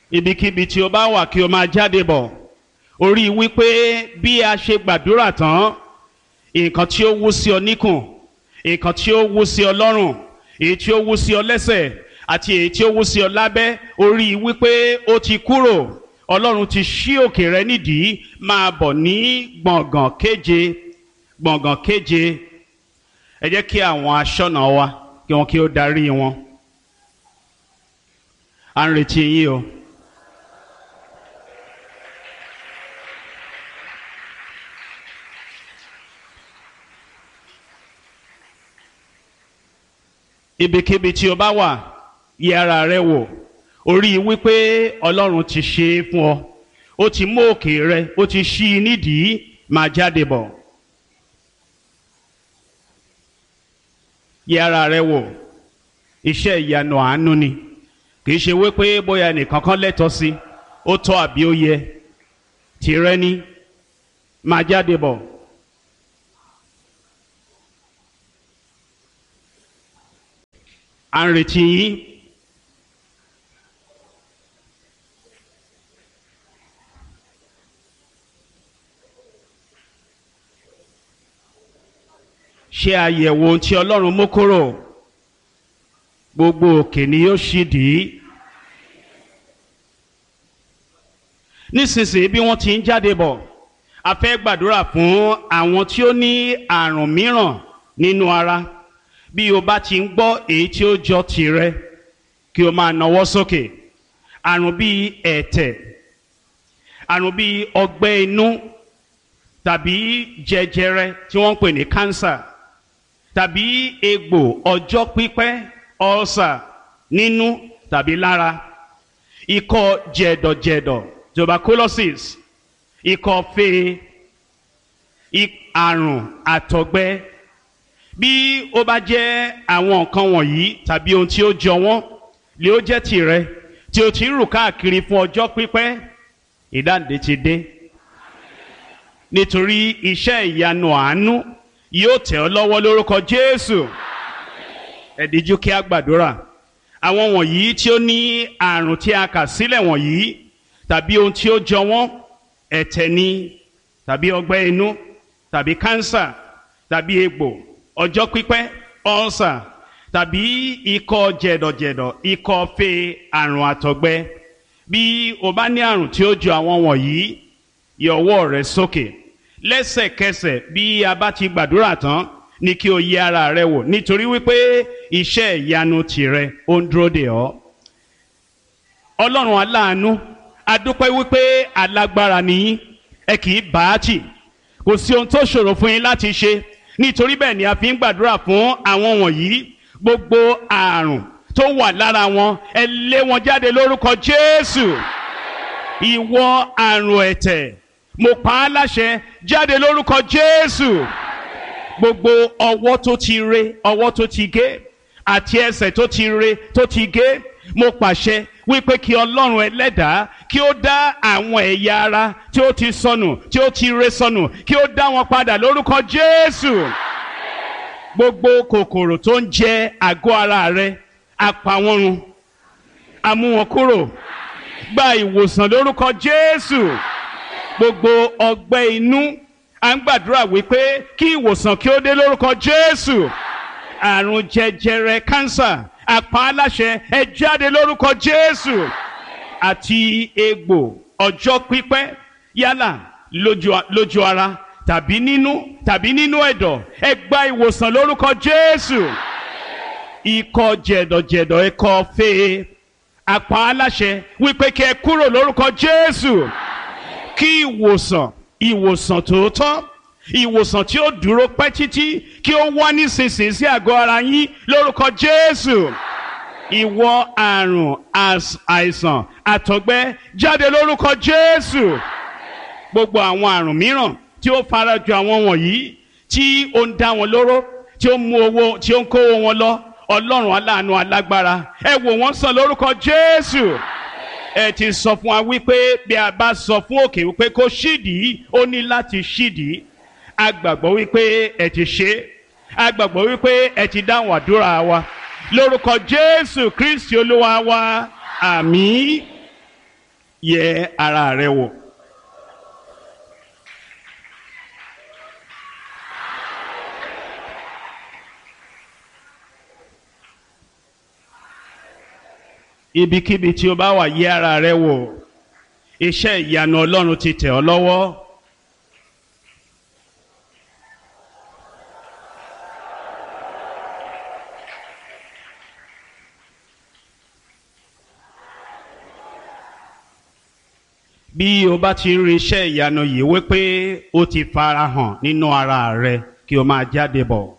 ibikíbi tí o bá wà kí o máa jáde bọ̀. Orí wípé bí a ṣe gbàdúrà tán, nǹkan tí ó wú sí ọ níkùn, nǹkan tí ó wú sí ọ lọ́rùn, èyí tí ó wú sí ọ lẹ́sẹ̀ àti èyí tí ó wú sí ọ lábẹ́, orí wípé ó ti kúrò. Ọlọ́run ti ṣí òkè rẹ nídìí, máa bọ̀ ní gbọ̀ngàn kéje. Gbọ̀ngàn kéje. Ẹ jẹ́ kí àwọn aṣọ́nà wa kí wọn kí ó darí wọn. À ń retí yín o. Ibikíbi tí o bá wà, yẹ ara rẹ wò. Orí wípé Ọlọ́run ti ṣe é fún ọ. Ó ti mú òkè rẹ, ó ti ṣí i nídìí, máa jáde bọ̀. Yẹ ara rẹ wò. Iṣẹ́ ìyanu àánú ni. Kìí ṣe wípé bóyá nìkan kan lẹ́tọ̀ọ́ sí, ó tọ́ àbí ó yẹ. Tìrẹ ni, máa jáde bọ̀. À ń retí yín. Ṣe àyẹ̀wò ohun tí Ọlọ́run mú kúrò. Gbogbo òkè ni yóò ṣí dì í. Nísinsìnyí bí wọ́n ti ń jáde bọ̀, a fẹ́ gbàdúrà fún àwọn tí ó ní àrùn mìíràn nínú ara. Bí o bá ti ń gbọ́ èyí tí ó jọ tìrẹ, kí o máa nawọ́ sókè. Àrùn bíi ẹ̀tẹ̀, àrùn bíi ọgbẹ́ inú, tàbí jẹjẹrẹ tí wọ́n ń pè ní cancer, tàbí egbò ọjọ́ pípẹ́, ulcer nínú tàbí lára, ikọ́ jẹ̀dọ̀jẹ̀dọ̀, tuberculosis, ikọ́ fée, àrùn àtọ̀gbẹ. Bí ó bá jẹ́ àwọn nǹkan wọ̀nyí tàbí ohun tí ó jọ wọ́n lè ó jẹ́ tìrẹ tí o ti ń rù káàkiri fún ọjọ́ pípẹ́, ìdáǹdè ti dé. Nítorí iṣẹ́ ìyanu àánú yóò tẹ̀ ọ́ lọ́wọ́ lórúkọ Jésù. Ẹ díjú kí a gbàdúrà. Àwọn wọ̀nyí tí ó ní àrùn tí a kà sílẹ̀ wọ̀nyí tàbí ohun tí ó jọ wọ́n, ẹ̀tẹ̀ ni tàbí ọgbẹ́ inú tàbí kánsà tàbí egbò ọjọ́ pípẹ́, ulcer tàbí ikọ́ jẹ̀dọ̀jẹ̀dọ̀, ikọ́ fée, àrùn àtọ̀gbẹ. Bí o bá ní àrùn tí ó jọ àwọn wọ̀nyí, yọ ọwọ́ rẹ sókè. Lẹ́sẹ̀kẹsẹ̀ bí a bá ti gbàdúrà tán ni kí o yẹ ara rẹ wò, nítorí wípé iṣẹ́ ìyanu tìrẹ ó ń dúró dè ọ́. Ọlọ́run aláàánú, a dúpẹ́ wípé alágbára nìyín, ẹ kì í bá a tì. Kò sí ohun tó ṣòro fún yín láti ṣe. Nítorí bẹ́ẹ̀ ni a fi ń gbàdúrà fún àwọn wọ̀nyí. Gbogbo àrùn tó wà lára wọn, ẹ lé wọn jáde lórúkọ Jésù. Ìwọ àrùn ẹ̀tẹ̀, mo pa á láṣẹ, jáde lórúkọ Jésù. Gbogbo ọwọ́ tó ti re, ọwọ́ tó ti gé, àti ẹsẹ̀ tó ti re, tó ti gé, mo pàṣẹ wípé kí Ọlọ́run ẹlẹ́dàá kí ó dá àwọn ẹ̀yà ara tí ó ti sọnù, tí ó ti re sọnù, kí ó dá wọn padà lórúkọ Jésù. Gbogbo kòkòrò tó ń jẹ àgọ́ ara rẹ, a pa wọ́n run, a mú wọn kúrò. Gba ìwòsàn lórúkọ Jésù. Gbogbo ọgbẹ́ inú, à ń gbàdúrà wípé kí ìwòsàn kí ó dé lórúkọ Jésù. Àrùn jẹjẹrẹ, cancer, a pa á láṣẹ, ẹ jáde lórúkọ Jésù. Àti egbò ọjọ́ pípẹ́, yálà lójú ara tàbí nínú ẹ̀dọ̀, ẹ gba ìwòsàn lórúkọ Jésù. Ikọ́ jẹ̀dọ̀jẹ̀dọ̀, ikọ́ fée, a pa á láṣẹ wípé kí ẹ kúrò lórúkọ Jésù. Kí ìwòsàn tòótọ́, ìwòsàn tí ó dúró pẹ́ títí, kí ó wá nísinsìnyí sí àgọ́ ara yín lórúkọ Jésù. Ìwọ àrùn àìsàn àtọ̀gbẹ, jáde lórúkọ Jésù. Gbogbo àwọn àrùn mìíràn tí ó farajọ àwọn wọ̀nyí, tí ó ń dá wọn lóró, tí ó ń mú owó, tí ó ń kówó wọn lọ, Ọlọ́run aláàánú alágbára, ẹ wò wọ́n sàn lórúkọ Jésù. Ẹ ti sọ fún wa wípé bí a bá sọ fún òkè wípé kó ṣídìí, ó ní láti ṣídìí. A gbàgbọ́ wípé ẹ ti ṣe. A gbàgbọ́ wípé ẹ ti dáhùn àdúrà wa. Lórúkọ Jésù Kristi Olúwa wa, àmín. yẹ ara rẹ wò. Ibikíbi tí o bá wà, yẹ ara rẹ wò. Iṣẹ́ ìyanu Ọlọ́run ti tẹ̀ ọ́ lọ́wọ́. Bí o bá ti ń rí iṣẹ́ ìyanu yìí wípé ó ti farahàn nínú ara rẹ, kí o máa jáde bọ̀.